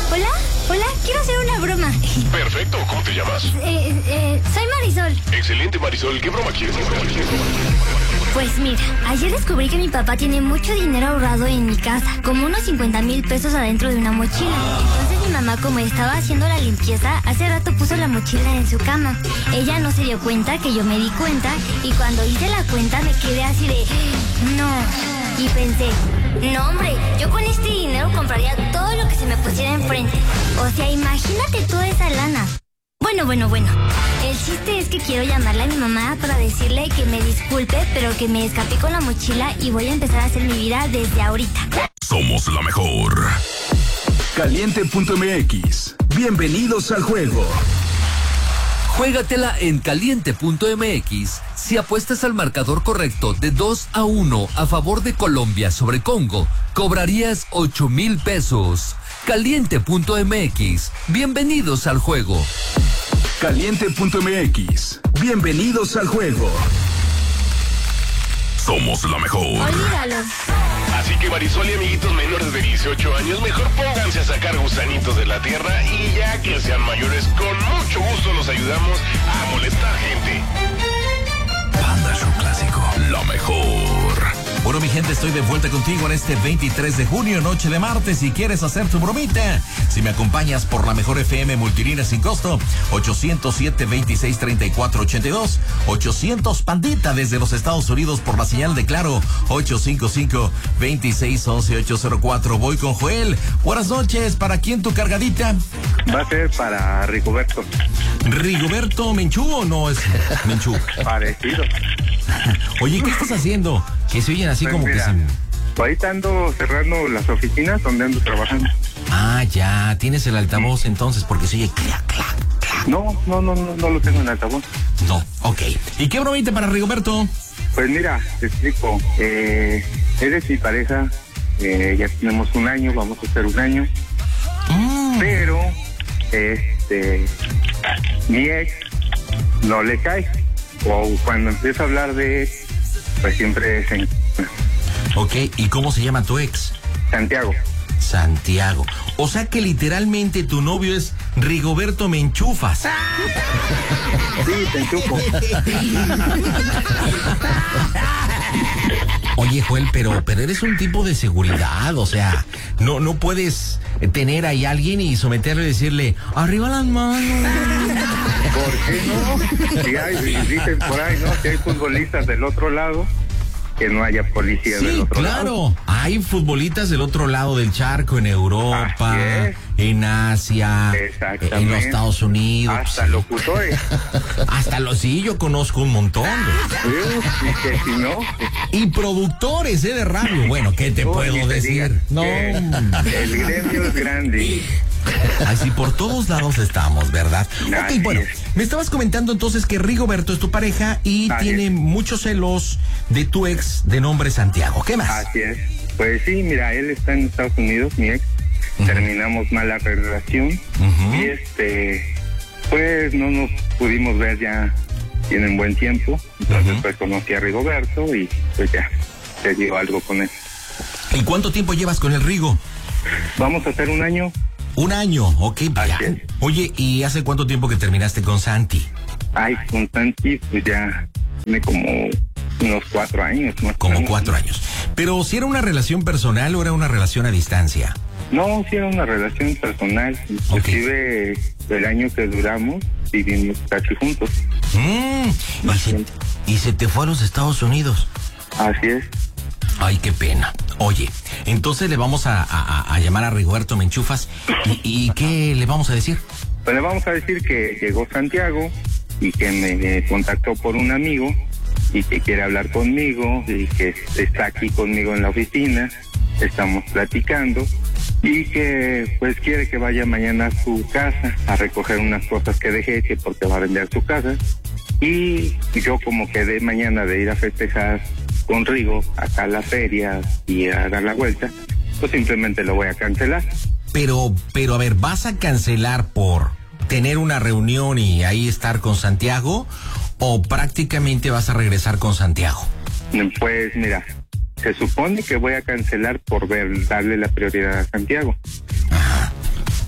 Hola, quiero hacer una broma. Perfecto, ¿cómo te llamas? Soy Marisol. Excelente, Marisol, ¿qué broma quieres hacer? Pues mira, ayer descubrí que mi papá tiene mucho dinero ahorrado en mi casa, como unos 50,000 pesos adentro de una mochila. Entonces mi mamá, como estaba haciendo la limpieza, hace rato puso la mochila en su cama. Ella no se dio cuenta que yo me di cuenta, y cuando hice la cuenta me quedé así de... No. Y pensé, no hombre, yo con este dinero compraría todo lo que se me pusiera enfrente. O sea, imagínate toda esa lana. Bueno. El chiste es que quiero llamarle a mi mamá para decirle que me disculpe, pero que me escapé con la mochila y voy a empezar a hacer mi vida desde ahorita. Somos la mejor. Caliente.mx. Bienvenidos al juego. Juégatela en caliente.mx. Si apuestas al marcador correcto de 2-1 a favor de Colombia sobre Congo, cobrarías 8,000 pesos. Caliente.mx. Bienvenidos al juego. Caliente.mx. Bienvenidos al juego. Somos la mejor. Olvídalo. Así que Marisol y amiguitos menores de 18 años, mejor pónganse a sacar gusanitos de la tierra y ya que sean mayores, con mucho gusto los ayudamos a molestar gente. Panda Show Clásico, la mejor. Bueno, mi gente, estoy de vuelta contigo en este 23 de junio, noche de martes. Si quieres hacer tu bromita, si me acompañas por la mejor FM multilínea sin costo, 807-2634-82, 800 Pandita desde los Estados Unidos por la señal de Claro, 855-2611-804. Voy con Joel. Buenas noches. ¿Para quién tu cargadita? Va a ser para Rigoberto. ¿Rigoberto Menchú o no es Menchú? Parecido. Oye, ¿qué estás haciendo? Que se oyen así Pues como mira, que se... ahorita ando cerrando las oficinas donde ando trabajando. Ah, ya, tienes el altavoz entonces, porque se oye clac, clac, clac. No lo tengo en altavoz. No, ok. ¿Y qué bromita para Rigoberto? Pues mira, te explico. Eres mi pareja, ya tenemos un año, vamos a hacer un año. Pero, mi ex no le cae. O cuando empieza a hablar de él, pues siempre es en... Ok, ¿y cómo se llama tu ex? Santiago. Santiago. O sea que literalmente tu novio es Rigoberto Menchufas. Sí, te enchufo. Oye, Joel, pero eres un tipo de seguridad, o sea, no puedes tener ahí a alguien y someterlo y decirle, arriba las manos. ¿Por qué no? Si dicen por ahí, ¿no? Que hay futbolistas del otro lado, que no haya policía del otro lado. Claro. Hay futbolistas del otro lado del charco, en Europa, en Asia, en los Estados Unidos. Hasta locutores. Sí, yo conozco un montón. Y que si no. Y productores de radio. Bueno, ¿qué te puedo decir? No. El gremio es grande. Así por todos lados estamos, ¿verdad? Así Ok, bueno, es. me estabas comentando entonces que Rigoberto es tu pareja y Así tiene es. muchos celos de tu ex de nombre Santiago. ¿Qué más? Así es. Pues sí, mira, él está en Estados Unidos, mi ex. Terminamos mal la relación. Y pues no nos pudimos ver ya tienen buen tiempo. Entonces pues conocí a Rigoberto y pues ya se dio algo con él. ¿Y cuánto tiempo llevas con el Rigo? Vamos a hacer un año. Un año, ok. Ya. Así es. Oye, ¿y hace cuánto tiempo que terminaste con Santi? Ay, con Santi pues ya tiene como unos 4 años. Como 4 años. Pero ¿si era una relación personal o era una relación a distancia? No, sí era una relación personal. Inclusive el año que duramos vivimos casi juntos. ¿Y se te fue a los Estados Unidos? Así es. Ay, qué pena. Oye, entonces le vamos a llamar a Rigoberto Menchufas. ¿Y qué le vamos a decir? Pues le vamos a decir que llegó Santiago y que me contactó por un amigo y que quiere hablar conmigo y que está aquí conmigo en la oficina. Estamos platicando y que pues quiere que vaya mañana a su casa a recoger unas cosas que dejé, que porque va a vender su casa. Y yo como quedé mañana de ir a festejar con Rigo acá a la feria y a dar la vuelta, pues simplemente lo voy a cancelar. Pero a ver, ¿vas a cancelar por tener una reunión y ahí estar con Santiago o prácticamente vas a regresar con Santiago? Pues mira, se supone que voy a cancelar por darle la prioridad a Santiago. Ajá.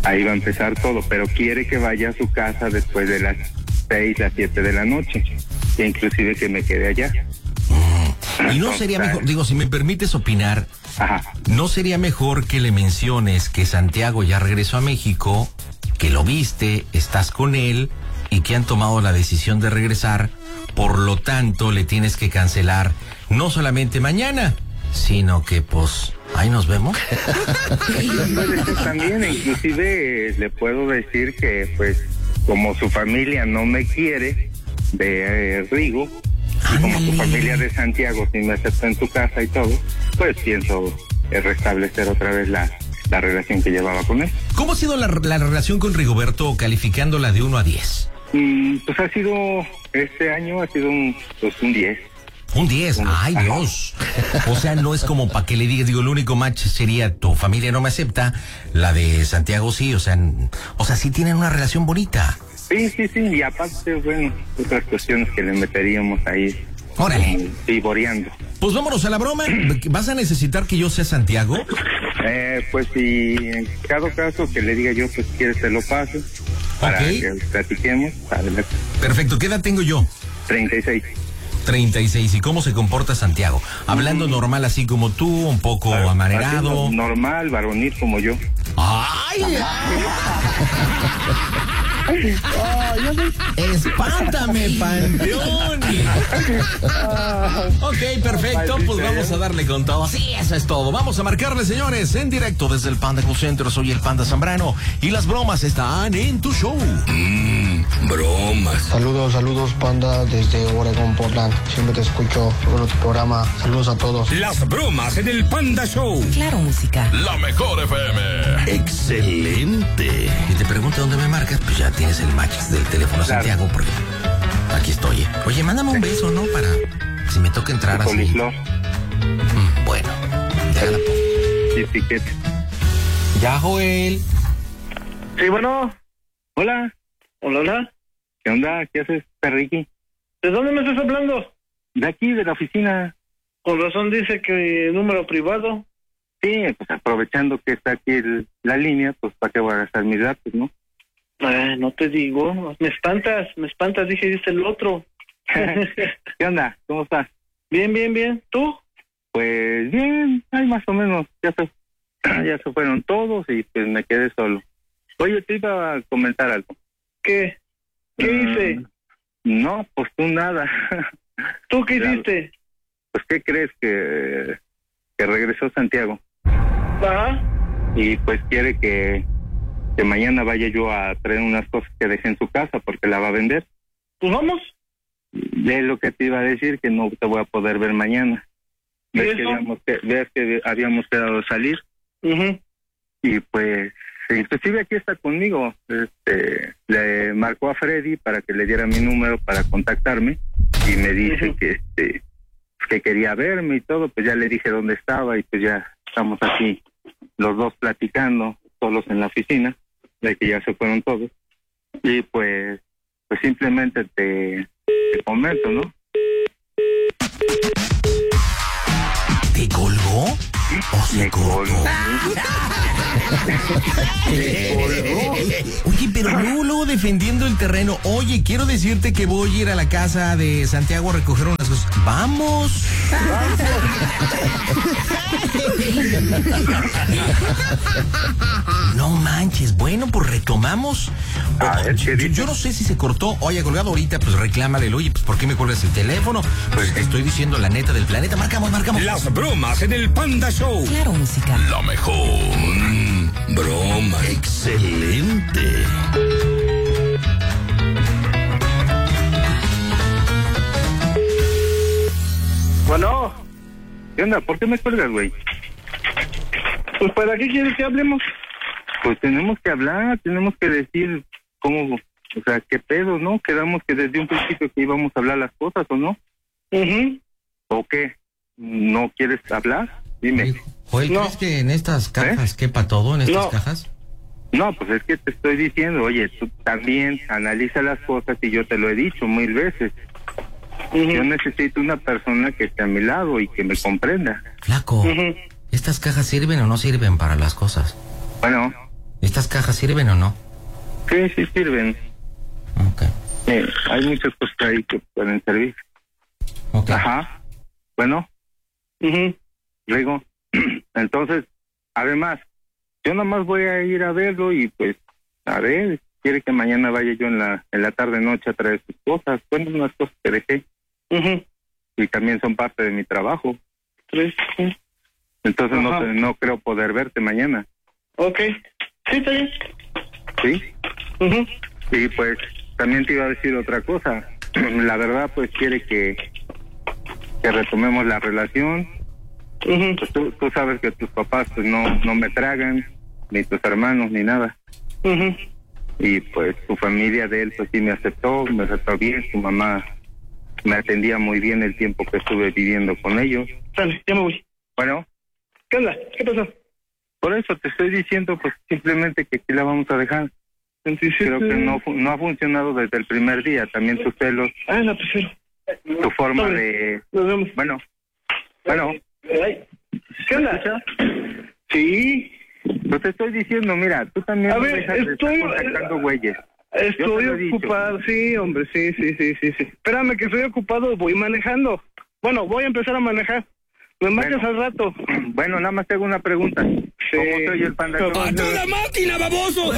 Ahí va a empezar todo, pero quiere que vaya a su casa después de las 6, las 7 de la noche, e inclusive que me quede allá. Y no sería mejor, digo, si me permites opinar, Ajá. ¿no sería mejor que le menciones que Santiago ya regresó a México, que lo viste, estás con él y que han tomado la decisión de regresar? Por lo tanto, le tienes que cancelar no solamente mañana, sino que pues ahí nos vemos. Puede ser también, inclusive le puedo decir que pues como su familia no me quiere de Rigo, y como su familia de Santiago sí me aceptó en tu casa y todo, pues pienso restablecer otra vez la relación que llevaba con él. ¿Cómo ha sido la relación con Rigoberto, calificándola de 1 a 10? Pues ha sido, este año ha sido un 10. Un 10, ay Dios. O sea, no es como para que le digas, digo, el único match sería tu familia no me acepta, la de Santiago sí, o sea, sí tienen una relación bonita. Sí, y aparte, bueno, otras cuestiones que le meteríamos ahí. Órale. Vivoreando. Pues vámonos a la broma. ¿Vas a necesitar que yo sea Santiago? Pues si en cada caso que le diga yo, pues si quieres te lo paso, para que platiquemos. Adelante. Perfecto, ¿qué edad tengo yo? 36. 36. ¿Y cómo se comporta Santiago? Hablando normal así como tú, un poco amanerado. Normal, varonil como yo. ¡Ay! ¡Espántame, Panteón! Ok, perfecto, pues vamos a darle con todo. Sí, eso es todo. Vamos a marcarle, señores, en directo desde el Panda Call Center. Soy el Panda Zambrano y las bromas están en tu show. Bromas. Saludos, Panda, desde Oregon, Portland. Siempre te escucho en tu programa. Saludos a todos. Las bromas en el Panda Show. Claro, música. La mejor FM. Excelente. Y te pregunto dónde me marcas, pues ya tienes el match del teléfono, claro. Santiago, porque aquí estoy. Oye, mándame un beso, ¿no? Para si me toca entrar así. Coliflor. Bueno, déjala. Sí, piquete. Ya, Joel. Sí, bueno. Hola. Hola. ¿Qué onda? ¿Qué haces, Ricky? ¿De dónde me estás hablando? De aquí, de la oficina. Con razón dice que número privado. Sí, pues aprovechando que está aquí la línea, pues para qué voy a gastar mis datos, ¿no? No te digo, me espantas, dije, dice el otro. ¿Qué onda? ¿Cómo estás? Bien. ¿Tú? Pues bien, hay más o menos, ya se fueron todos y pues me quedé solo. Oye, te iba a comentar algo. ¿Qué hice? No, pues tú nada. ¿Tú qué hiciste? Pues ¿qué crees? Que regresó Santiago. Ajá. Y pues quiere que mañana vaya yo a traer unas cosas que dejé en su casa porque la va a vender. Pues vamos. Es lo que te iba a decir, que no te voy a poder ver mañana. ¿Ves que habíamos quedado salir? Uh-huh. Y pues, inclusive aquí está conmigo. Le marcó a Freddy para que le diera mi número para contactarme y me dice uh-huh. que quería verme y todo. Pues ya le dije dónde estaba y pues ya estamos aquí los dos platicando, solos en la oficina, de que ya se fueron todos. Y pues simplemente te comento, ¿no? ¿Te colgó? ¿O se colgó? Oye, pero luego defendiendo el terreno. Oye, quiero decirte que voy a ir a la casa de Santiago a recoger unas cosas. ¡Vamos! No manches. Bueno, pues retomamos. Yo no sé si se cortó. Oye, colgado ahorita, pues reclámale. Oye, pues ¿por qué me colgas el teléfono? Pues te estoy diciendo la neta del planeta. Marcamos. Las bromas en el Panda Show. Claro, música. La mejor. Broma. Excelente. Bueno. ¿Qué onda? ¿Por qué me cuelgas, güey? Pues ¿para qué quieres que hablemos? Pues tenemos que hablar, tenemos que decir cómo, o sea, qué pedo, ¿no? Quedamos que desde un principio que íbamos a hablar las cosas, ¿o no? Uh-huh. ¿O qué? ¿No quieres hablar? Dime. Joel, ¿crees que en estas cajas quepa todo, en estas cajas? No, pues es que te estoy diciendo, oye, tú también analiza las cosas y yo te lo he dicho 1000 veces. Uh-huh. Yo necesito una persona que esté a mi lado y que me comprenda. Flaco, ¿estas cajas sirven o no sirven para las cosas? Bueno, ¿Estas cajas sirven o no? Sí sirven. Ok. Hay muchas cosas ahí que pueden servir. Okay. Ajá. Bueno. Luego, entonces, además, yo nomás voy a ir a verlo y pues, a ver, quiere que mañana vaya yo en la tarde-noche a traer sus cosas. Bueno, unas cosas que dejé. Y también son parte de mi trabajo. Entonces no creo poder verte mañana. Ok. Sí, está bien. ¿Sí? Y pues, también te iba a decir otra cosa. La verdad, pues, quiere que retomemos la relación. Pues tú sabes que tus papás pues no me tragan, ni tus hermanos, ni nada. Y pues tu familia de él pues sí me aceptó bien. Tu mamá me atendía muy bien el tiempo que estuve viviendo con ellos. Sale, ya me voy. Bueno. ¿Qué onda? ¿Qué pasó? Por eso te estoy diciendo pues simplemente que aquí la vamos a dejar. Creo que no ha funcionado desde el primer día. También tus celos. No, pues sí. Tu forma de... Nos vemos. Bueno. ¿Qué onda? Sí. Yo te estoy diciendo, mira, tú también estoy contactando güeyes. Estoy ocupado, sí, hombre, sí. Espérame que estoy ocupado, voy manejando. Bueno, voy a empezar a manejar. Me marcas al rato. Bueno, nada más te hago una pregunta. Sí. ¿Cómo se oye el Panda Show? ¡A toda máquina, baboso!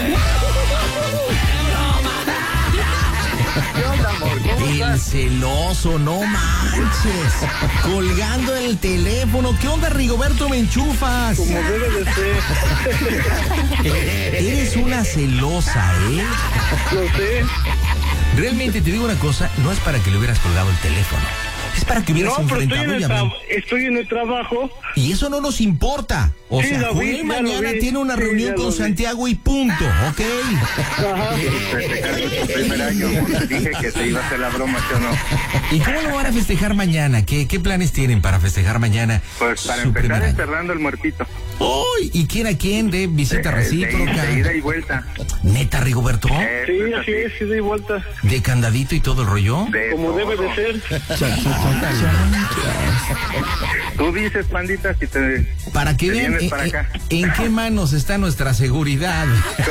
¿Qué onda, amor? El celoso, no manches. Colgando el teléfono. ¿Qué onda, Rigoberto? ¿Me enchufas? Como debe de ser. Eres una celosa, ¿eh? Lo sé. Realmente te digo una cosa, no es para que le hubieras colgado el teléfono. Es para que hubieras enfrentado estoy en el trabajo. Y eso no nos importa. O sea, Joel mañana tiene una reunión con Santiago y punto, ¿ok? Ajá. Tu primer año, dije que te iba a hacer la broma, ¿sí o no? ¿Y cómo lo van a festejar mañana? ¿Qué planes tienen para festejar mañana? Pues para empezar enterrando el muertito. ¡Uy! ¿Y quién a quién? ¿De visita recíproca? De ida y vuelta. ¿Neta, Rigoberto? Sí, así es, ida y vuelta. ¿De candadito y todo el rollo? Como debe de ser. Tú dices, pandita, si te... Para que vean en qué manos está nuestra seguridad.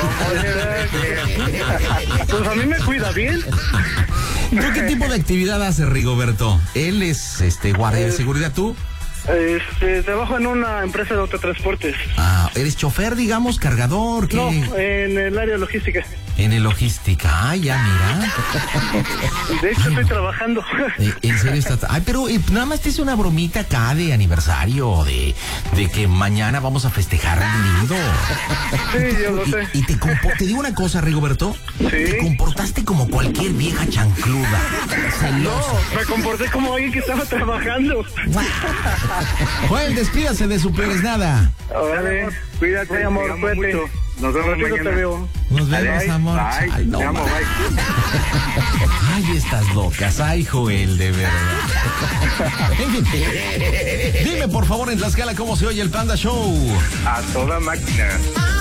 Pues a mí me cuida bien. ¿Tú qué tipo de actividad haces, Rigoberto? Él es guardia de seguridad, ¿tú? Trabajo en una empresa de autotransportes. ¿Eres chofer, digamos, cargador? ¿Qué? No, en el área logística. En el logística, ya mira. De hecho estoy trabajando. ¿En serio estás? Pero nada más te hice una bromita acá de aniversario, de que mañana vamos a festejar lindo. Sí, yo lo sé. Y te digo una cosa, Rigoberto. Sí. Te comportaste como cualquier vieja chancluda. No, me comporté como alguien que estaba trabajando. Joel, despídase de su peores nada. Órale, cuídate, amor, cuídate. Nos vemos mañana. Nos vemos, amor. Bye. Ay, no, te amo, bye. Ay, estas locas. Ay, Joel, de verdad. En fin, dime por favor en Tlaxcala cómo se oye el Panda Show. A toda máquina.